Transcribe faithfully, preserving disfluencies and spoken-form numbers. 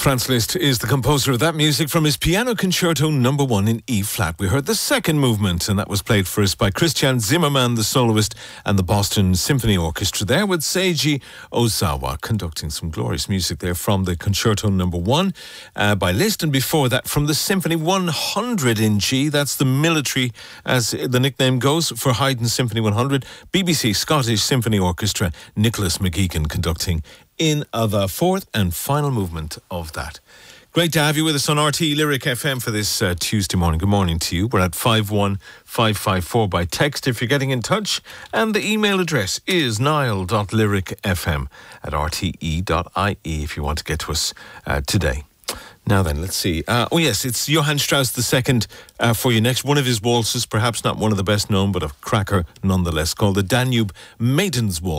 Franz Liszt is the composer of that music from his Piano Concerto number one in E-flat. We heard the second movement, and that was played for us by Christian Zimmermann, the soloist, and the Boston Symphony Orchestra there with Seiji Ozawa, conducting some glorious music there from the Concerto number one uh, by Liszt, and before that from the Symphony one hundred in G. That's the military, as the nickname goes, for Haydn Symphony one hundred. B B C Scottish Symphony Orchestra, Nicholas McGeegan conducting in the fourth and final movement of that. Great to have you with us on R T Lyric F M for this uh, Tuesday morning. Good morning to you. We're at five one five five four by text if you're getting in touch. And the email address is niall dot lyric f m at r t e dot i e if you want to get to us uh, today. Now then, let's see. Uh, oh yes, it's Johann Strauss the Second uh, for you next. One of his waltzes, perhaps not one of the best known, but a cracker nonetheless, called the Danube Maidens Waltz.